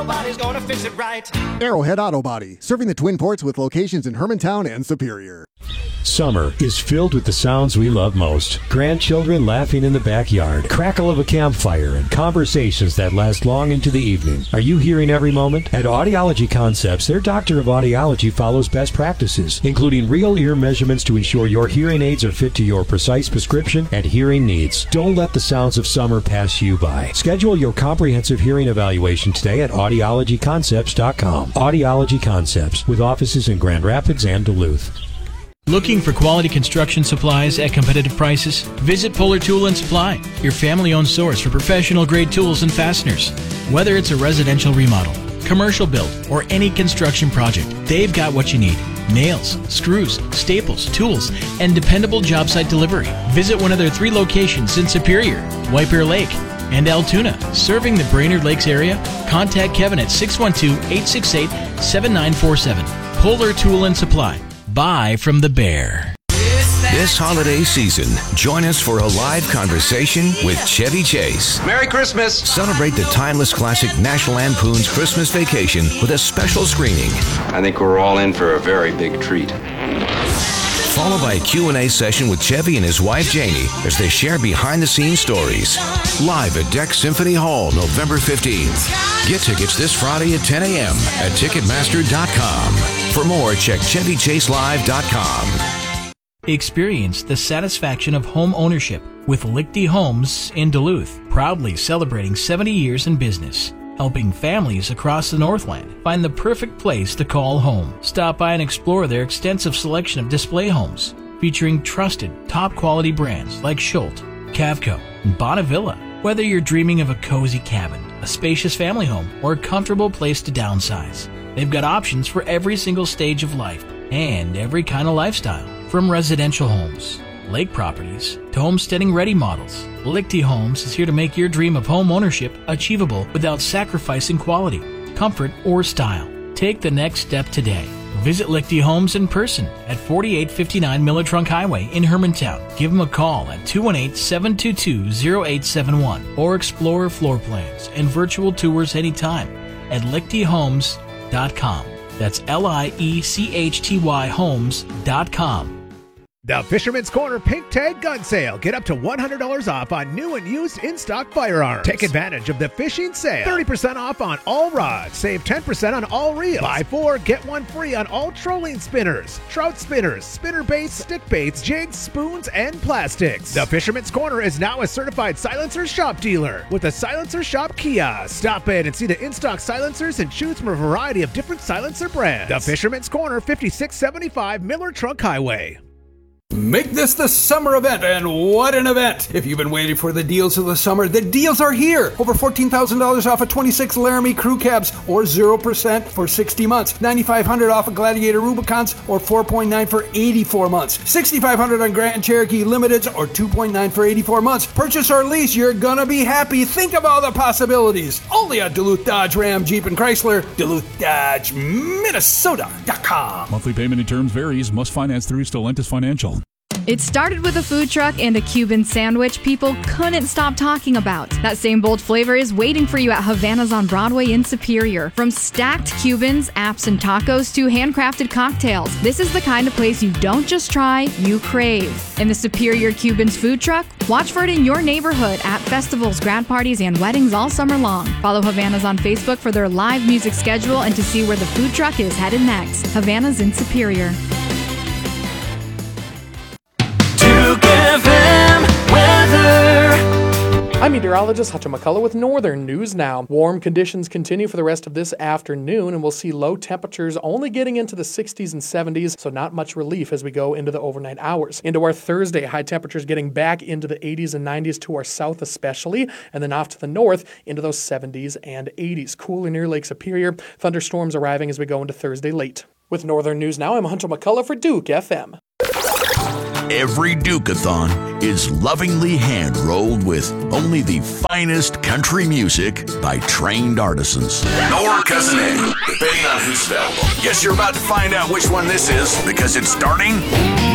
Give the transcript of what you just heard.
Nobody's gonna fix it right. Arrowhead Auto Body, serving the Twin Ports with locations in Hermantown and Superior. Summer is filled with the sounds we love most. Grandchildren laughing in the backyard, crackle of a campfire, and conversations that last long into the evening. Are you hearing every moment? At Audiology Concepts, their doctor of audiology follows best practices, including real ear measurements to ensure your hearing aids are fit to your precise prescription and hearing needs. Don't let the sounds of summer pass you by. Schedule your comprehensive hearing evaluation today at audiologyconcepts.com. Audiology Concepts, with offices in Grand Rapids and Duluth. Looking for quality construction supplies at competitive prices? Visit Polar Tool and Supply, your family-owned source for professional-grade tools and fasteners. Whether it's a residential remodel, commercial build, or any construction project, they've got what you need. Nails, screws, staples, tools, and dependable job site delivery. Visit one of their 3 locations in Superior, White Bear Lake, and Altoona. Serving the Brainerd Lakes area? Contact Kevin at 612-868-7947. Polar Tool and Supply. Buy from the Bear. This holiday season, join us for a live conversation with Chevy Chase. Merry Christmas! Celebrate the timeless classic National Lampoon's Christmas Vacation with a special screening. I think we're all in for a very big treat. Followed by a Q&A session with Chevy and his wife Janie as they share behind-the-scenes stories. Live at Deck Symphony Hall, November 15th. Get tickets this Friday at 10 a.m. at Ticketmaster.com. For more, check ChevyChaseLive.com. Experience the satisfaction of home ownership with Lichty Homes in Duluth, proudly celebrating 70 years in business, helping families across the Northland find the perfect place to call home. Stop by and explore their extensive selection of display homes, featuring trusted, top-quality brands like Schultz, Cavco, and Bonnevilla. Whether you're dreaming of a cozy cabin, a spacious family home, or a comfortable place to downsize, they've got options for every single stage of life and every kind of lifestyle. From residential homes, lake properties, to homesteading-ready models, Lichty Homes is here to make your dream of home ownership achievable without sacrificing quality, comfort, or style. Take the next step today. Visit Lichty Homes in person at 4859 Miller Trunk Highway in Hermantown. Give them a call at 218-722-0871 or explore floor plans and virtual tours anytime at lichtyhomes.com. That's LIECHTY homes.com. The Fisherman's Corner Pink Tag Gun Sale. Get up to $100 off on new and used in-stock firearms. Take advantage of the fishing sale. 30% off on all rods. Save 10% on all reels. Buy 4, get 1 free on all trolling spinners, trout spinners, spinner baits, stick baits, jigs, spoons, and plastics. The Fisherman's Corner is now a certified silencer shop dealer with a silencer shop kiosk. Stop in and see the in-stock silencers and choose from a variety of different silencer brands. The Fisherman's Corner, 5675 Miller Trunk Highway. Make this the summer event, and what an event! If you've been waiting for the deals of the summer, the deals are here! Over $14,000 off of 26 Laramie crew cabs, or 0% for 60 months. $9,500 off of Gladiator Rubicons, or 4.9 for 84 months. $6,500 on Grant and Cherokee Limiteds, or 2.9 for 84 months. Purchase or lease, you're gonna be happy. Think of all the possibilities. Only at Duluth Dodge Ram Jeep and Chrysler. Duluth Dodge, Minnesota.com. Monthly payment and terms varies. Must finance through Stellantis Financial. It started with a food truck and a Cuban sandwich people couldn't stop talking about. That same bold flavor is waiting for you at Havana's on Broadway in Superior. From stacked Cubans, apps, and tacos to handcrafted cocktails, this is the kind of place you don't just try, you crave. In the Superior Cubans food truck, watch for it in your neighborhood at festivals, grad parties, and weddings all summer long. Follow Havana's on Facebook for their live music schedule and to see where the food truck is headed next. Havana's in Superior. I'm meteorologist Hutcho McCullough with Northern News Now. Warm conditions continue for the rest of this afternoon, and we'll see low temperatures only getting into the 60s and 70s, so not much relief as we go into the overnight hours. Into our Thursday, high temperatures getting back into the 80s and 90s to our south especially, and then off to the north into those 70s and 80s. Cooler near Lake Superior, thunderstorms arriving as we go into Thursday late. With Northern News Now, I'm Hutcho McCullough for Duke FM. Every Duke-a-thon is lovingly hand-rolled with only the finest country music by trained artisans. Or Cousin Eddie, depending on who's available. Guess you're about to find out which one this is because it's starting